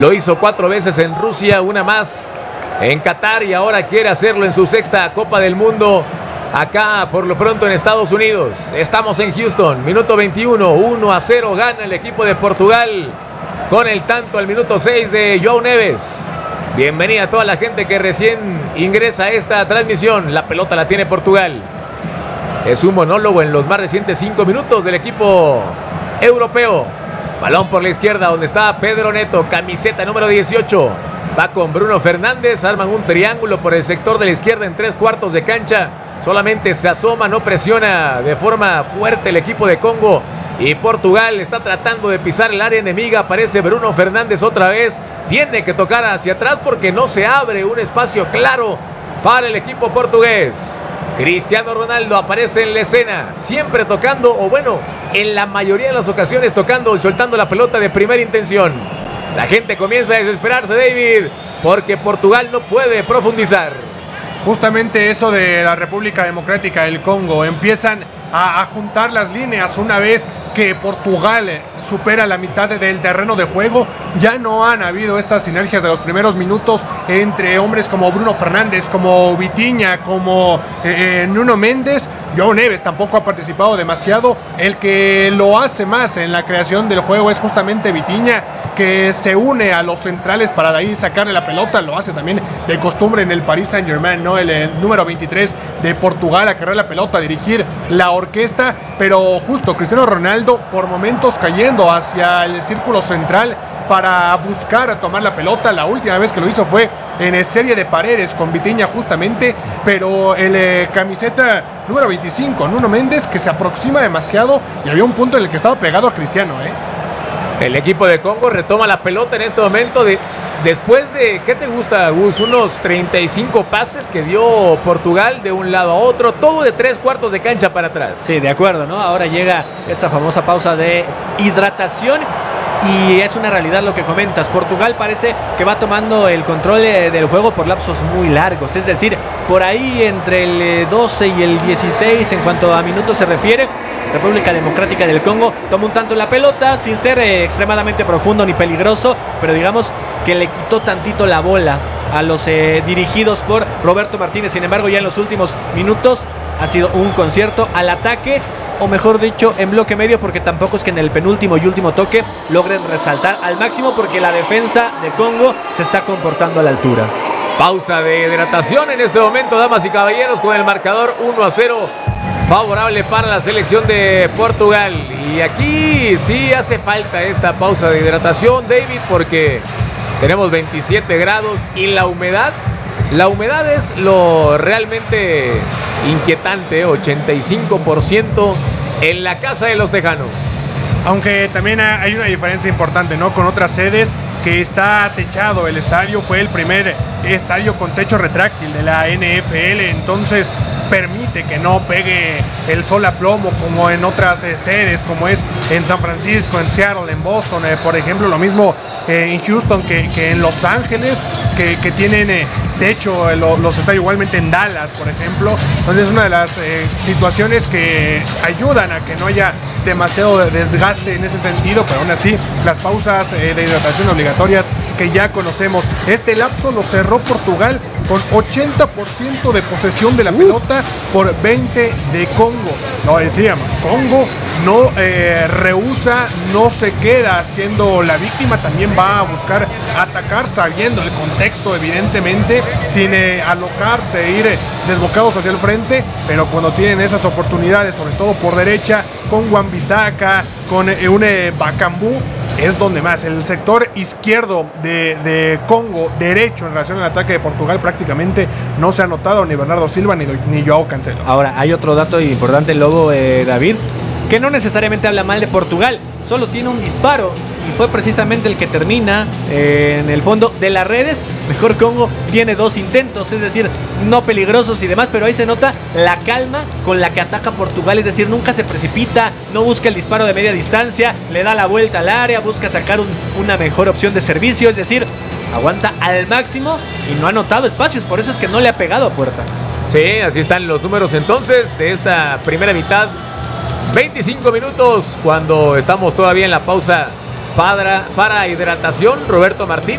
Lo hizo 4 veces en Rusia, una más en Qatar y ahora quiere hacerlo en su 6ª Copa del Mundo acá por lo pronto en Estados Unidos. Estamos en Houston, minuto 21, 1-0 gana el equipo de Portugal con el tanto al minuto 6 de João Neves. Bienvenida a toda la gente que recién ingresa a esta transmisión. La pelota la tiene Portugal. Es un monólogo en los más recientes 5 minutos del equipo europeo. Balón por la izquierda donde está Pedro Neto, camiseta número 18. Va con Bruno Fernández, arman un triángulo por el sector de la izquierda en 3/4 de cancha. Solamente se asoma, no presiona de forma fuerte el equipo de Congo. Y Portugal está tratando de pisar el área enemiga. Aparece Bruno Fernández otra vez. Tiene que tocar hacia atrás porque no se abre un espacio claro para el equipo portugués. Cristiano Ronaldo aparece en la escena, siempre tocando, o bueno, en la mayoría de las ocasiones tocando y soltando la pelota de primera intención. La gente comienza a desesperarse, David, porque Portugal no puede profundizar. Justamente eso de la República Democrática del Congo. Empiezan a juntar las líneas una vez que Portugal supera la mitad del terreno de juego. Ya no han habido estas sinergias de los primeros minutos entre hombres como Bruno Fernández, como Vitinha, como Nuno Méndez. João Neves tampoco ha participado demasiado. El que lo hace más en la creación del juego es justamente Vitinha, que se une a los centrales para de ahí sacarle la pelota. Lo hace también de costumbre en el Paris Saint-Germain, ¿no? El número 23 de Portugal a cargar la pelota, a dirigir la orquesta. Pero justo Cristiano Ronaldo por momentos cayendo hacia el círculo central para buscar tomar la pelota. La última vez que lo hizo fue en serie de Paredes con Vitinha justamente, pero el camiseta número 25, Nuno Méndez, que se aproxima demasiado y había un punto en el que estaba pegado a Cristiano, El equipo de Congo retoma la pelota en este momento después de, ¿qué te gusta, Gus? Unos 35 pases que dio Portugal de un lado a otro, todo de 3/4 de cancha para atrás. Sí, de acuerdo, ¿no? Ahora llega esta famosa pausa de hidratación y es una realidad lo que comentas. Portugal parece que va tomando el control del juego por lapsos muy largos, es decir, por ahí entre el 12 y el 16 en cuanto a minutos se refiere. República Democrática del Congo toma un tanto la pelota sin ser extremadamente profundo ni peligroso, pero digamos que le quitó tantito la bola a los dirigidos por Roberto Martínez. Sin embargo, ya en los últimos minutos ha sido un concierto al ataque, o mejor dicho, en bloque medio, porque tampoco es que en el penúltimo y último toque logren resaltar al máximo, porque la defensa de Congo se está comportando a la altura. Pausa de hidratación en este momento, damas y caballeros, con el marcador 1-0 favorable para la selección de Portugal. Y aquí sí hace falta esta pausa de hidratación, David, porque tenemos 27 grados y la humedad es lo realmente inquietante, 85% en la casa de los tejanos. Aunque también hay una diferencia importante, ¿no? Con otras sedes que está techado el estadio, fue el primer estadio con techo retráctil de la NFL, entonces permite que no pegue el sol a plomo como en otras sedes, como es en San Francisco, en Seattle, en Boston, por ejemplo, lo mismo en Houston que en Los Ángeles, que tienen techo los estadios, igualmente en Dallas, por ejemplo. Entonces es una de las situaciones que ayudan a que no haya demasiado desgaste en ese sentido, pero aún así las pausas de hidratación obligatorias que ya conocemos. Este lapso lo cerró Portugal con 80% de posesión de la pelota por 20 de Congo. Lo decíamos, Congo no rehúsa, no se queda siendo la víctima, también va a buscar atacar sabiendo el contexto, evidentemente, sin alocarse e ir desbocados hacia el frente, pero cuando tienen esas oportunidades, sobre todo por derecha, con Wan-Bissaka, con un Bakambu, es donde más. El sector izquierdo de Congo, derecho en relación al ataque de Portugal, prácticamente no se ha notado ni Bernardo Silva ni Joao Cancelo. Ahora, hay otro dato importante, Lobo, David, que no necesariamente habla mal de Portugal, solo tiene un disparo y fue precisamente el que termina en el fondo de las redes. Mejor Congo tiene 2 intentos, es decir, no peligrosos y demás, pero ahí se nota la calma con la que ataca Portugal, es decir, nunca se precipita, no busca el disparo de media distancia, le da la vuelta al área, busca sacar una mejor opción de servicio, es decir, aguanta al máximo y no ha notado espacios, por eso es que no le ha pegado a puerta. Sí, así están los números entonces de esta primera mitad. 25 minutos cuando estamos todavía en la pausa para hidratación, Roberto Martínez.